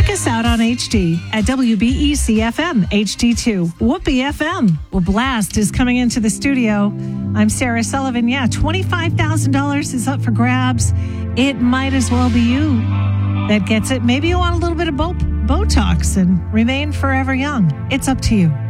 us out on HD at WBEC FM HD2. Whoopee FM. Well, Blast is coming into the studio. I'm Sarah Sullivan. Yeah, $25,000 is up for grabs. It might as well be you that gets it. Maybe you want a little bit of Botox and remain forever young. It's up to you.